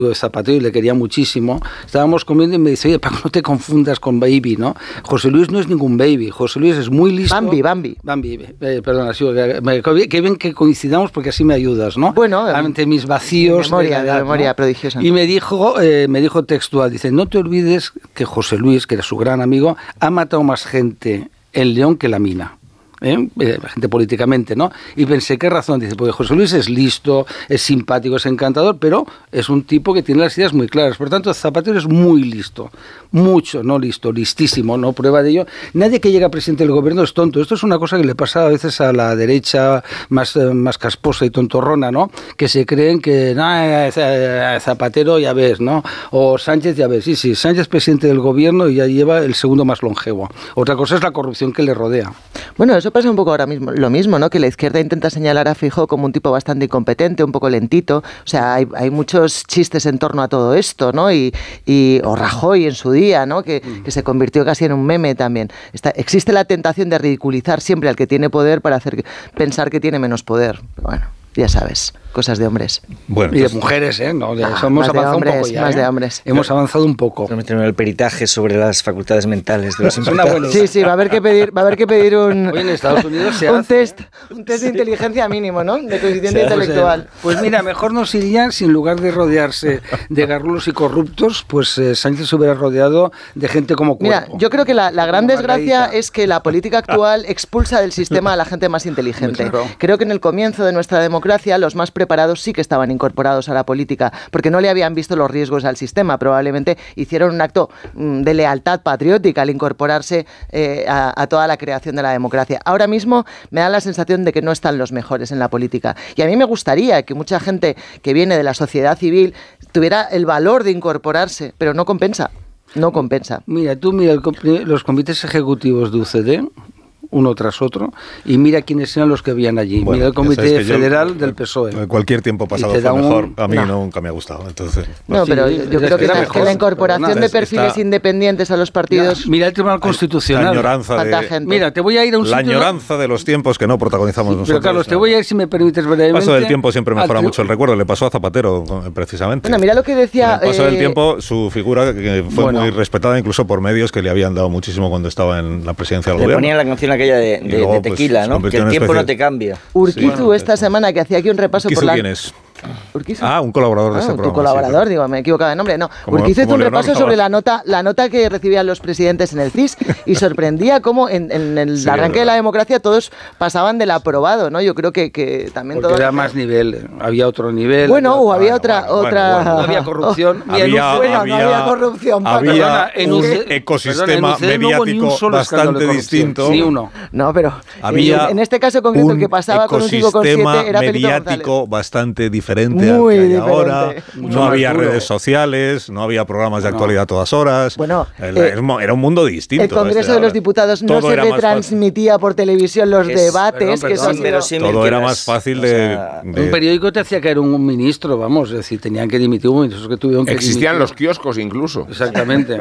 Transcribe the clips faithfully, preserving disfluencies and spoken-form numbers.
de Zapatero y le quería muchísimo, estábamos comiendo y me dice, oye, Paco, no te confundas con Baby, ¿no? José Luis no es ningún Baby, José Luis es muy listo. Bambi, Bambi. Bambi, eh, perdona, sí, que, que bien que coincidamos porque así me ayudas, ¿no? Bueno, ante mis vacíos. De memoria, de, edad, de memoria ¿no? prodigiosa. Y me dijo, eh, me dijo textual, dice, no te olvides que José Luis, que era su gran amigo, ha matado más gente en León que la Mina. ¿Eh? La gente políticamente, ¿no? Y pensé, ¿qué razón? Dice, porque José Luis es listo, es simpático, es encantador, pero es un tipo que tiene las ideas muy claras. Por tanto, Zapatero es muy listo, mucho, no listo, listísimo, ¿no? Prueba de ello. Nadie que llega presidente del gobierno es tonto. Esto es una cosa que le pasa a veces a la derecha más, más casposa y tontorrona, ¿no? Que se creen que, no, Zapatero ya ves, ¿no? O Sánchez ya ves. Sí, sí, Sánchez presidente del gobierno y ya lleva el segundo más longevo. Otra cosa es la corrupción que le rodea. Bueno, eso pasa un poco ahora mismo, lo mismo, ¿no? Que la izquierda intenta señalar a Feijóo como un tipo bastante incompetente, un poco lentito. O sea, hay, hay muchos chistes en torno a todo esto, ¿no? Y, y o Rajoy en su día, ¿no? Que, que se convirtió casi en un meme también. Está, existe la tentación de ridiculizar siempre al que tiene poder para hacer pensar que tiene menos poder. Pero bueno, ya sabes, cosas de hombres. Bueno, y de mujeres, ¿eh? No, ah, hemos avanzado hombres, un poco ya. Más ¿eh? de hombres. Hemos avanzado un poco. El peritaje sobre las facultades mentales de los invitados. Sí, sí, va a haber que pedir, va a haber que pedir un, Hoy en Estados Unidos se un hace, test, un test de inteligencia mínimo, ¿no? De coeficiente pues, intelectual. Pues mira, mejor nos iría, si en lugar de rodearse de garrulos y corruptos, pues eh, Sánchez se hubiera rodeado de gente como Cuerpo. Mira, yo creo que la, la gran como desgracia Margarita. es que la política actual expulsa del sistema a la gente más inteligente. Claro. Creo que en el comienzo de nuestra democracia los más preparados sí que estaban incorporados a la política, porque no le habían visto los riesgos al sistema. Probablemente hicieron un acto mmm, de lealtad patriótica al incorporarse eh, a, a toda la creación de la democracia. Ahora mismo me da la sensación de que no están los mejores en la política. Y a mí me gustaría que mucha gente que viene de la sociedad civil tuviera el valor de incorporarse, pero no compensa. No compensa. Mira, tú mira el, los comités ejecutivos de U C D, uno tras otro, y mira quiénes eran los que habían allí. Bueno, mira el Comité Federal yo, del P S O E. Cualquier tiempo pasado fue un... mejor. A mí no. nunca me ha gustado. Entonces, no, pero sí, yo creo que, que, que la incorporación nada, de perfiles está... independientes a los partidos... Mira el Tribunal Constitucional. La añoranza de... Mira, te voy a ir a un La sitio... añoranza de los tiempos que no protagonizamos sí, nosotros. Pero Carlos, te voy a ir, si me permites brevemente... El paso del tiempo siempre mejora tri... mucho el recuerdo. Le pasó a Zapatero, precisamente. Bueno, mira lo que decía... En el paso eh... del tiempo, su figura, que fue bueno. muy respetada incluso por medios que le habían dado muchísimo cuando estaba en la presidencia del le gobierno. Le ponían la canción aquella de... de, de Tequila, pues, ¿no? Que el tiempo no te cambia. Urquizu, sí, bueno, esta semana que hacía aquí un repaso Urquizu, por la... ¿quién es? Urquizu. Ah, un colaborador de ah, este tu programa. colaborador, sí, digo, me he equivocado de nombre. No, como, Urquizu hizo un Leonor repaso Cabal. sobre la nota, la nota que recibían los presidentes en el C I S y sorprendía cómo en, en el sí, arranque de la democracia todos pasaban del aprobado, ¿no? Yo creo que, que también Porque todo... era más nivel, había otro nivel. Bueno, había o había bueno, otra... bueno, otra... Bueno, bueno. No había corrupción. Oh, había, bueno, había, no había corrupción. Había perdona, en un U C, ecosistema perdona, en U C mediático no bastante distinto. Ni uno. No, pero había en este caso concreto el que pasaba con un cinco coma siete era Felipe mediático González. Bastante diferente Muy al que hay diferente. ahora. Mucho No había duro. redes sociales, no había programas de no. actualidad a todas horas. Bueno, el, eh, era un mundo distinto. El Congreso este de los ahora. Diputados no Todo se era más retransmitía por televisión los Es, debates, perdón, que eso perdón, ha sido... Todo que era las, más fácil o de, sea, de... Un periódico te hacía caer un ministro, vamos, es decir, tenían que dimitir un ministro que tuvieron que Existían dimitir. los kioscos incluso. Exactamente.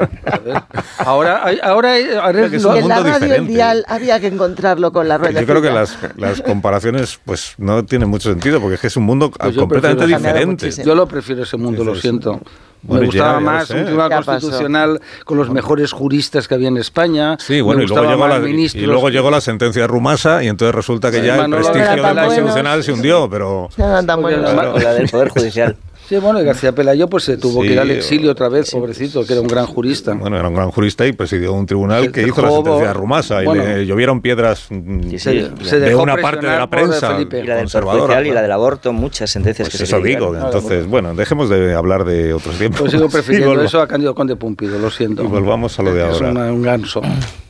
Ahora, ahora, ahora es lo, un en la mundo radio el diferente. dial había que encontrarlo con la rueda. Yo creo que las, las comparaciones pues no tienen mucho sentido porque es que es un mundo Pues yo completamente prefiero- diferente. Sí. yo lo prefiero ese mundo, lo Dices, siento. bueno, me gustaba ya, ya más lo sé. un tribunal Ya pasó. constitucional con los mejores juristas que había en España. Sí, bueno, me y luego, gustaba llegó más la, ministros y luego que- llegó la sentencia de Rumasa y entonces resulta que Sí, ya el Manolo prestigio era tan de la bueno. institucional se hundió, pero... No eran tan Porque buenos. además- o la del Poder Judicial. Sí, bueno, y García Pelayo pues se tuvo Sí, que ir al exilio o- otra vez, pobrecito, que era un gran jurista. Bueno, era un gran jurista y presidió un tribunal El que hizo la Jobo, sentencia de Rumasa y bueno. le llovieron piedras mm, Sí, se, sí, se de dejó una parte de la presionar por prensa Felipe. Y la del Poder conservadora. Judicial y la claro. del aborto, muchas sentencias Pues que eso se digo, criticaron. entonces, bueno, dejemos de hablar de otros tiempos. Pues sigo Y prefiriendo volva- eso a Cándido Conde Púmpido, lo siento. Y volvamos a lo de Es ahora. una- un ganso.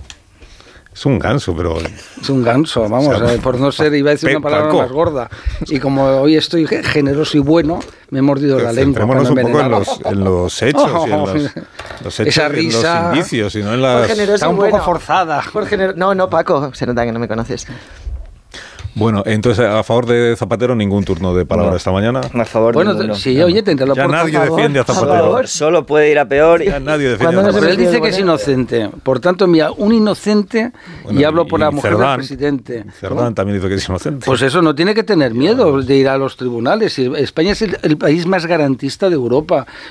Es un ganso, pero... Es un ganso, vamos, O sea, eh, por no ser, iba a decir Pe- una palabra Paco. más gorda. Y como hoy estoy ge- generoso y bueno, me he mordido la lengua. Centrémonos para un poco en envenenarme. los, en los hechos y en los, los hechos Esa y en risa. los indicios y no en Por las... generoso Está un y bueno. poco forzada. Por gener- No, no, Paco, se nota que no me conoces. Bueno, entonces a favor de Zapatero ningún turno de palabra no. esta mañana. A favor bueno, ninguno. sí, no. Oye, tendrá Ya por nadie favor. defiende a Zapatero. A favor, solo puede ir a peor. Ya nadie defiende a no Zapatero. Pero él dice que es inocente. Por tanto, mira, un inocente, bueno, y hablo por y la mujer Cerdán, del presidente. Cerdán ¿no? también dice que es inocente. Pues eso, no tiene que tener miedo de ir a los tribunales. España es el, el país más garantista de Europa.